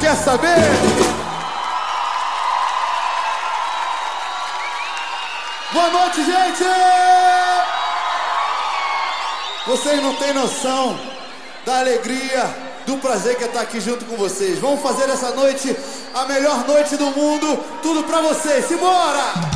Quer saber? Boa noite, gente! Vocês não têm noção da alegria, do prazer que é estar aqui junto com vocês. Vamos fazer essa noite a melhor noite do mundo. Tudo pra vocês. Simbora!